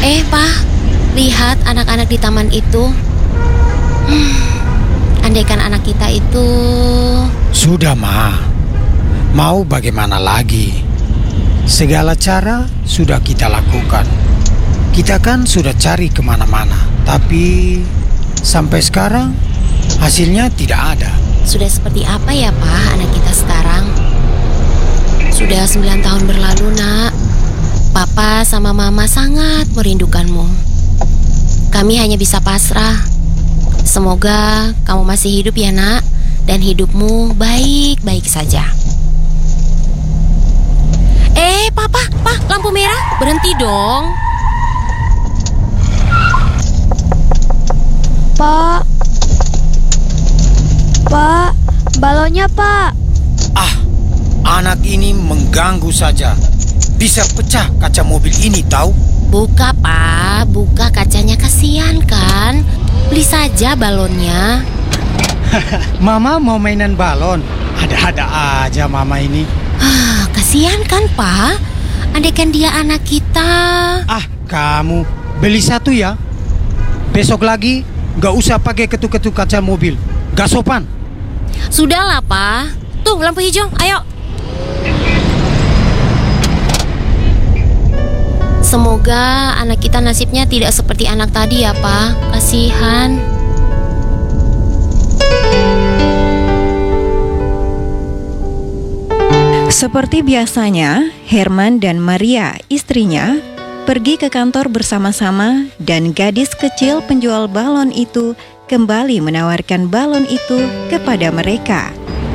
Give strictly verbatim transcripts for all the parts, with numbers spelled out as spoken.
Eh, Pak, lihat anak-anak di taman itu. Hmm, andaikan anak kita itu... Sudah, Ma. Mau bagaimana lagi? Segala cara sudah kita lakukan. Kita kan sudah cari kemana-mana, tapi sampai sekarang hasilnya tidak ada. Sudah seperti apa ya, Pak, anak kita sekarang? Sudah sembilan tahun berlalu, Nak. Papa sama Mama sangat merindukanmu. Kami hanya bisa pasrah. Semoga kamu masih hidup ya, Nak, dan hidupmu baik-baik saja. Eh, Papa, Pak, lampu merah, berhenti dong. Pak, Pak, balonnya Pak. Ah, anak ini mengganggu saja. Bisa pecah kaca mobil ini tahu? Buka, Pak, buka kacanya, kasihan kan? Beli saja balonnya. Mama mau mainan balon. Ada-ada aja Mama ini. Ah, kasihan kan, Pak? Andaikan dia anak kita. Ah, kamu beli satu ya. Besok lagi gak usah pakai ketuk-ketuk kaca mobil. Gak sopan. Sudahlah, Pak. Tuh, lampu hijau, ayo. Semoga anak kita nasibnya tidak seperti anak tadi ya, Pak. Kasihan. Seperti biasanya, Herman dan Maria, istrinya, pergi ke kantor bersama-sama dan gadis kecil penjual balon itu kembali menawarkan balon itu kepada mereka.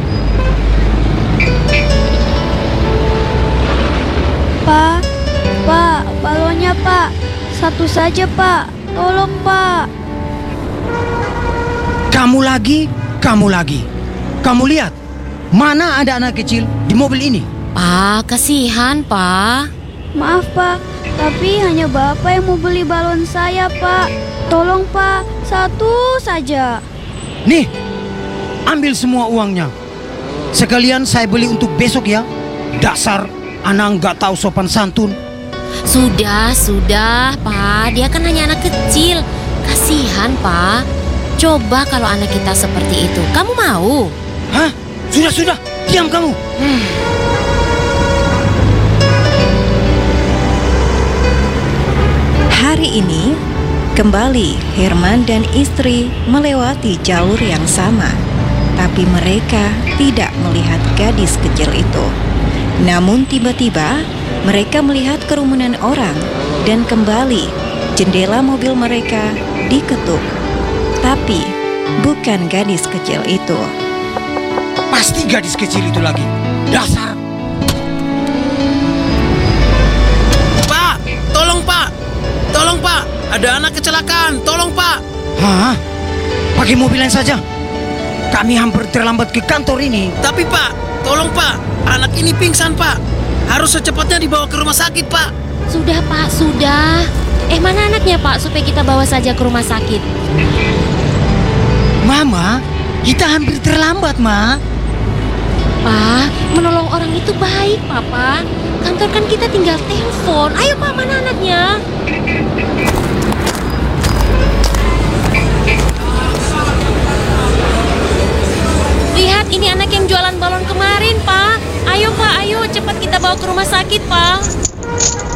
Pak, Pak, balonnya Pak. Satu saja Pak, tolong Pak. Kamu lagi, kamu lagi. Kamu lihat, mana ada anak kecil di mobil ini? Pak, kasihan, Pak. Maaf Pak, tapi hanya Bapak yang mau beli balon saya Pak. Tolong Pak, satu saja. Nih, ambil semua uangnya. Sekalian saya beli untuk besok ya. Dasar anak nggak tahu sopan santun. Sudah, sudah, Pak. Dia kan hanya anak kecil. Kasihan, Pak. Coba kalau anak kita seperti itu. Kamu mau? Hah? Sudah, sudah. Diam kamu. Hmm. Hari ini, kembali Herman dan istri melewati jalur yang sama, tapi mereka tidak melihat gadis kecil itu. Namun tiba-tiba mereka melihat kerumunan orang dan kembali jendela mobil mereka diketuk. Tapi bukan gadis kecil itu. Pasti gadis kecil itu lagi. Dasar. Pak, tolong Pak. Tolong Pak, ada anak kecelakaan. Tolong Pak. Hah? Pakai mobil lain saja. Kami hampir terlambat ke kantor ini. Tapi Pak, tolong Pak. Anak ini pingsan Pak. Harus secepatnya dibawa ke rumah sakit Pak. Sudah, Pak, sudah. Eh, mana anaknya, Pak? Supaya kita bawa saja ke rumah sakit. Mama, kita hampir terlambat, Ma. Pak, menolong orang itu baik, Papa. Kantor kan kita tinggal telepon. Ayo, Pak, mana anaknya? Lihat, ini anak yang jualan balon kemarin, Pak. Ayo, Pak, ayo. Cepat kita bawa ke rumah sakit, Pak.